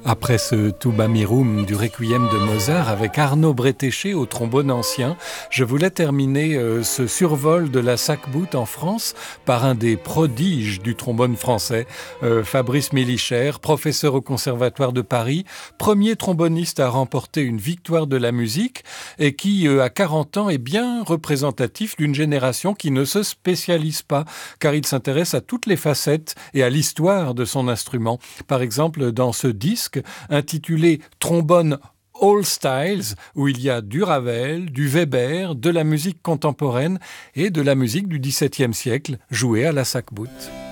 Après ce Tuba Mirum du Requiem de Mozart avec Arnaud Bretéché au trombone ancien, je voulais terminer ce survol de la Sackbout en France par un des prodiges du trombone français, Fabrice Millicher, professeur au Conservatoire de Paris, premier tromboniste à remporter une victoire de la musique et qui, à 40 ans, est bien représentatif d'une génération qui ne se spécialise pas, car il s'intéresse à toutes les facettes et à l'histoire de son instrument. Par exemple, dans ce disque intitulé Trombone All Styles, où il y a du Ravel, du Weber, de la musique contemporaine et de la musique du XVIIe siècle jouée à la Sackbout.